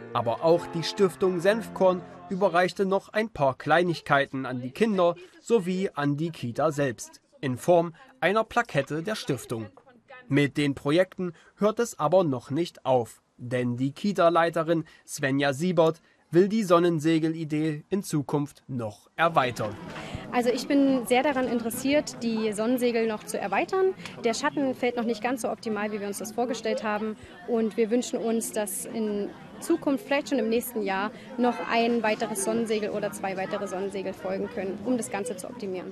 Aber auch die Stiftung Senfkorn überreichte noch ein paar Kleinigkeiten an die Kinder sowie an die Kita selbst in Form einer Plakette der Stiftung. Mit den Projekten hört es aber noch nicht auf, denn die Kita-Leiterin Svenja Siebert will die Sonnensegel-Idee in Zukunft noch erweitern. Also ich bin sehr daran interessiert, die Sonnensegel noch zu erweitern. Der Schatten fällt noch nicht ganz so optimal, wie wir uns das vorgestellt haben. Und wir wünschen uns, dass in Zukunft, vielleicht schon im nächsten Jahr, noch ein weiteres Sonnensegel oder 2 weitere Sonnensegel folgen können, um das Ganze zu optimieren.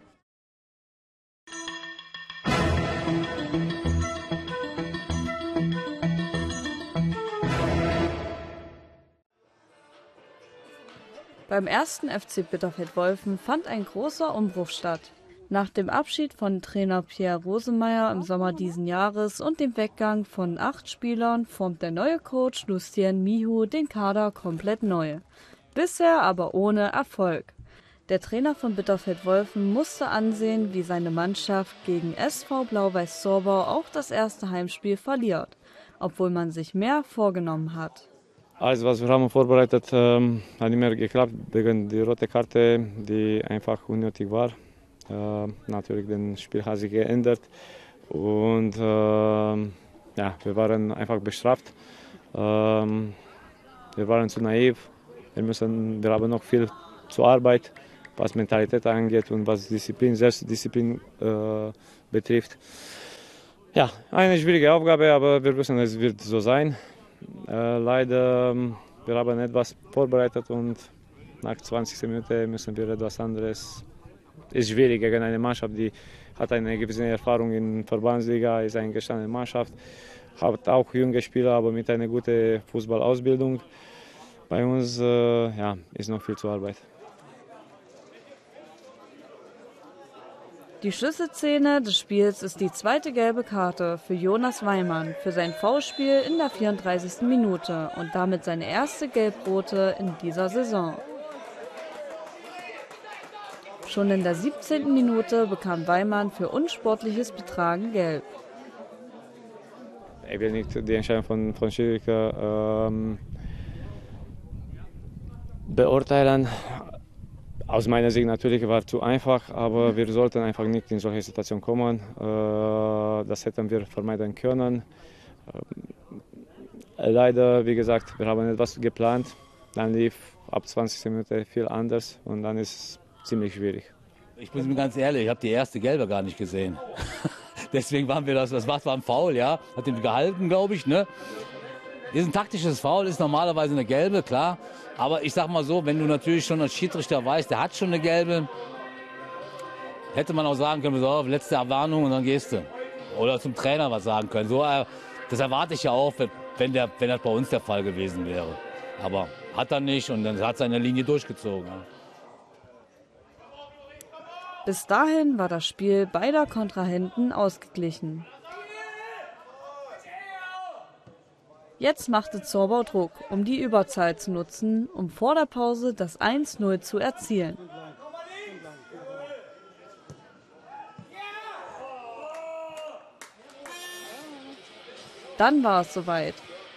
Beim ersten FC Bitterfeld-Wolfen fand ein großer Umbruch statt. Nach dem Abschied von Trainer Pierre Rosemeyer im Sommer diesen Jahres und dem Weggang von 8 Spielern formt der neue Coach Lucien Mihu den Kader komplett neu. Bisher aber ohne Erfolg. Der Trainer von Bitterfeld-Wolfen musste ansehen, wie seine Mannschaft gegen SV Blau-Weiß Zorbau auch das erste Heimspiel verliert, obwohl man sich mehr vorgenommen hat. Alles, was wir haben vorbereitet, hat nicht mehr geklappt wegen der roten Karte, die einfach unnötig war. Natürlich, das Spiel hat sich geändert und ja, wir waren einfach bestraft. Wir waren zu naiv. Wir haben noch viel zur Arbeit, was Mentalität angeht und was Disziplin, Selbstdisziplin betrifft. Ja, eine schwierige Aufgabe, aber wir wissen, es wird so sein. Leider, wir haben etwas vorbereitet und nach 20 Minuten müssen wir etwas anderes. Es ist schwierig gegen eine Mannschaft, die hat eine gewisse Erfahrung in Verbandsliga, ist eine gestandene Mannschaft, hat auch junge Spieler, aber mit einer guten Fußballausbildung. Bei uns ja, ist noch viel zur Arbeit. Die Schlüsselszene des Spiels ist die zweite gelbe Karte für Jonas Weimann für sein Foulspiel in der 34. Minute und damit seine erste gelb-rote in dieser Saison. Schon in der 17. Minute bekam Weimann für unsportliches Betragen gelb. Ich will nicht die Entscheidung von Schiedsrichter beurteilen. Aus meiner Sicht natürlich war es zu einfach, aber wir sollten einfach nicht in solche Situationen kommen. Das hätten wir vermeiden können. Leider, wie gesagt, wir haben etwas geplant. Dann lief ab 20 Minuten viel anders und dann ist es ziemlich schwierig. Ich bin ganz ehrlich, ich habe die erste Gelbe gar nicht gesehen. Deswegen waren wir das war zwar ein Foul, ja, hat ihn gehalten, glaube ich, ne? Ist ein taktisches Foul, ist normalerweise eine gelbe, klar. Aber ich sag mal so, wenn du natürlich schon als Schiedsrichter weißt, der hat schon eine gelbe, hätte man auch sagen können, so, letzte Erwarnung und dann gehst du. Oder zum Trainer was sagen können. So, das erwarte ich ja auch, wenn das bei uns der Fall gewesen wäre. Aber hat er nicht und dann hat seine Linie durchgezogen. Ja. Bis dahin war das Spiel beider Kontrahenten ausgeglichen. Jetzt machte Zorbau Druck, um die Überzahl zu nutzen, um vor der Pause das 1:0 zu erzielen. Dann war es soweit.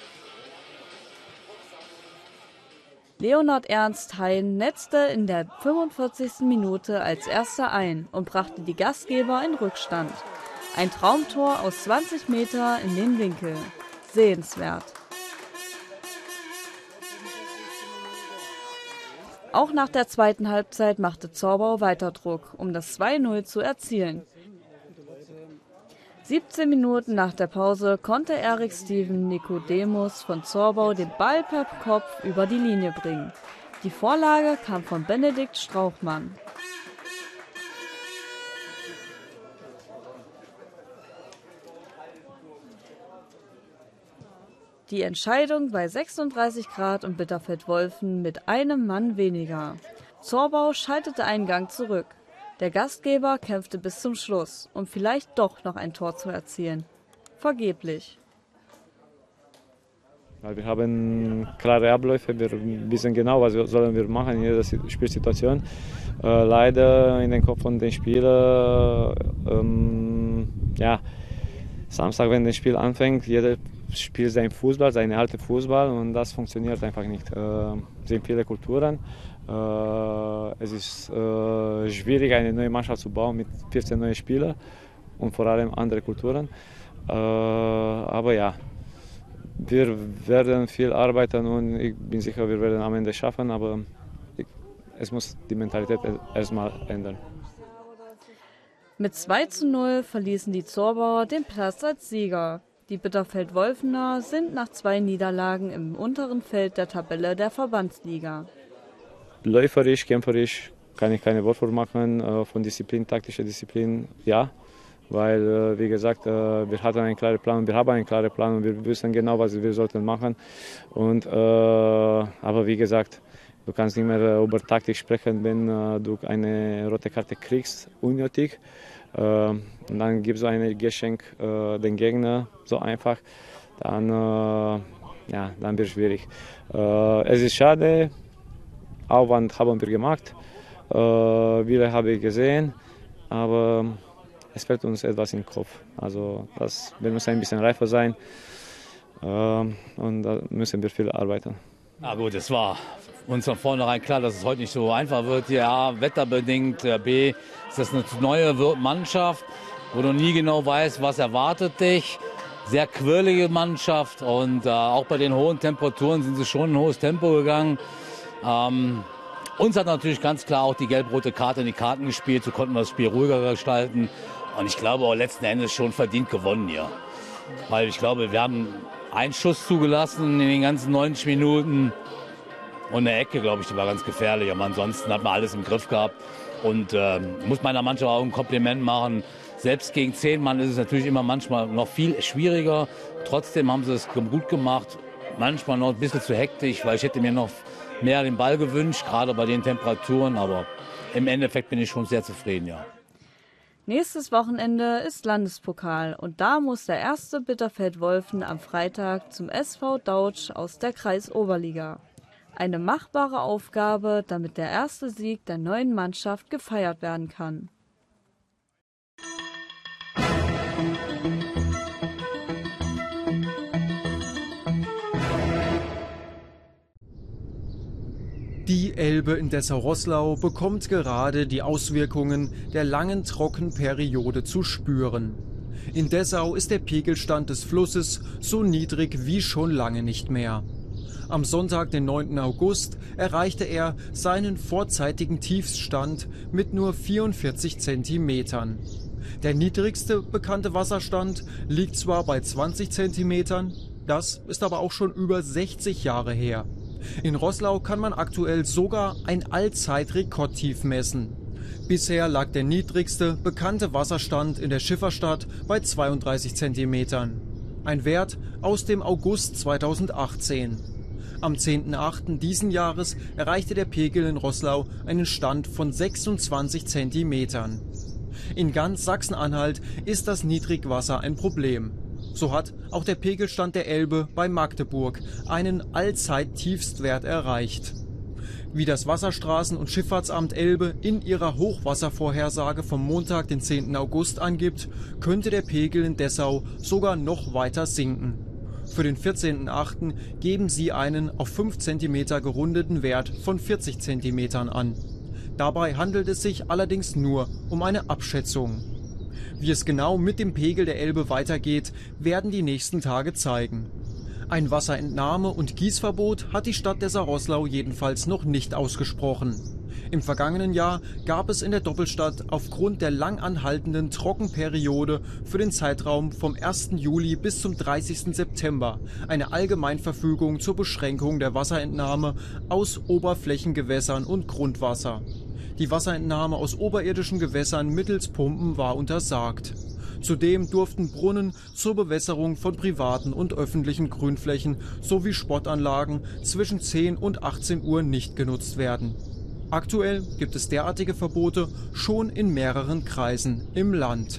Leonhard Ernst Hein netzte in der 45. Minute als erster ein und brachte die Gastgeber in Rückstand. Ein Traumtor aus 20 Meter in den Winkel. Sehenswert. Auch nach der zweiten Halbzeit machte Zorbau weiter Druck, um das 2:0 zu erzielen. 17 Minuten nach der Pause konnte Erik Steven Nikodemus von Zorbau den Ball per Kopf über die Linie bringen. Die Vorlage kam von Benedikt Strauchmann. Die Entscheidung bei 36 Grad und Bitterfeld-Wolfen mit einem Mann weniger. Zorbau schaltete einen Gang zurück. Der Gastgeber kämpfte bis zum Schluss, um vielleicht doch noch ein Tor zu erzielen. Vergeblich. Wir haben klare Abläufe, wir wissen genau, was sollen wir machen in jeder Spielsituation. Leider in den Kopf von den Spielern, ja, Samstag, wenn das Spiel anfängt, jeder spielt seinen Fußball, seinen alten Fußball und das funktioniert einfach nicht. Es sind viele Kulturen. Es ist schwierig, eine neue Mannschaft zu bauen mit 14 neuen Spielern und vor allem andere Kulturen. Aber ja, wir werden viel arbeiten und ich bin sicher, wir werden am Ende schaffen, aber es muss die Mentalität erstmal ändern. Mit 2:0 verließen die Zorbauer den Platz als Sieger. Die Bitterfeld-Wolfener sind nach 2 Niederlagen im unteren Feld der Tabelle der Verbandsliga. Läuferisch, kämpferisch kann ich keine Worte machen. Von Disziplin, taktischer Disziplin, ja. Weil, wie gesagt, wir hatten einen klaren Plan, wir haben einen klaren Plan und wir wissen genau, was wir sollten machen. Und, aber wie gesagt, du kannst nicht mehr über Taktik sprechen, wenn du eine rote Karte kriegst, unnötig. Und dann gibst du ein Geschenk den Gegner, so einfach. Dann, dann wird es schwierig. Es ist schade, Aufwand haben wir gemacht, Wille habe ich gesehen, aber es fällt uns etwas im Kopf. Also wir müssen ein bisschen reifer sein und da müssen wir viel arbeiten. Na gut, es war uns von vornherein klar, dass es heute nicht so einfach wird. Ja, wetterbedingt, B, ist das eine neue Mannschaft, wo du nie genau weißt, was erwartet dich. Sehr quirlige Mannschaft und auch bei den hohen Temperaturen sind sie schon ein hohes Tempo gegangen. Uns hat natürlich ganz klar auch die gelb-rote Karte in die Karten gespielt, so konnten wir das Spiel ruhiger gestalten. Und ich glaube auch letzten Endes schon verdient gewonnen hier. Weil ich glaube, wir haben einen Schuss zugelassen in den ganzen 90 Minuten. Und eine Ecke, glaube ich, die war ganz gefährlich. Aber ansonsten hat man alles im Griff gehabt. Und muss meiner Mannschaft auch ein Kompliment machen. Selbst gegen 10 Mann ist es natürlich immer manchmal noch viel schwieriger. Trotzdem haben sie es gut gemacht. Manchmal noch ein bisschen zu hektisch, weil ich hätte mir noch mehr den Ball gewünscht, gerade bei den Temperaturen. Aber im Endeffekt bin ich schon sehr zufrieden, ja. Nächstes Wochenende ist Landespokal und da muss der erste Bitterfeld-Wolfen am Freitag zum SV Dautsch aus der Kreisoberliga. Eine machbare Aufgabe, damit der erste Sieg der neuen Mannschaft gefeiert werden kann. Die Elbe in Dessau-Roßlau bekommt gerade die Auswirkungen der langen Trockenperiode zu spüren. In Dessau ist der Pegelstand des Flusses so niedrig wie schon lange nicht mehr. Am Sonntag, den 9. August, erreichte er seinen vorzeitigen Tiefstand mit nur 44 Zentimetern. Der niedrigste bekannte Wasserstand liegt zwar bei 20 Zentimetern, das ist aber auch schon über 60 Jahre her. In Roßlau kann man aktuell sogar ein Allzeitrekordtief messen. Bisher lag der niedrigste bekannte Wasserstand in der Schifferstadt bei 32 Zentimetern. Ein Wert aus dem August 2018. Am 10.8. diesen Jahres erreichte der Pegel in Roßlau einen Stand von 26 Zentimetern. In ganz Sachsen-Anhalt ist das Niedrigwasser ein Problem. So hat auch der Pegelstand der Elbe bei Magdeburg einen Allzeit-Tiefstwert erreicht. Wie das Wasserstraßen- und Schifffahrtsamt Elbe in ihrer Hochwasservorhersage vom Montag, den 10. August angibt, könnte der Pegel in Dessau sogar noch weiter sinken. Für den 14.8. geben sie einen auf 5 cm gerundeten Wert von 40 cm an. Dabei handelt es sich allerdings nur um eine Abschätzung. Wie es genau mit dem Pegel der Elbe weitergeht, werden die nächsten Tage zeigen. Ein Wasserentnahme- und Gießverbot hat die Stadt Dessau-Roßlau jedenfalls noch nicht ausgesprochen. Im vergangenen Jahr gab es in der Doppelstadt aufgrund der lang anhaltenden Trockenperiode für den Zeitraum vom 1. Juli bis zum 30. September eine Allgemeinverfügung zur Beschränkung der Wasserentnahme aus Oberflächengewässern und Grundwasser. Die Wasserentnahme aus oberirdischen Gewässern mittels Pumpen war untersagt. Zudem durften Brunnen zur Bewässerung von privaten und öffentlichen Grünflächen sowie Sportanlagen zwischen 10 und 18 Uhr nicht genutzt werden. Aktuell gibt es derartige Verbote schon in mehreren Kreisen im Land.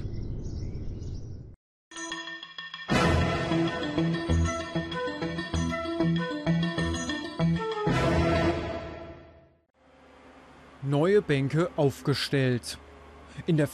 Neue Bänke aufgestellt. In der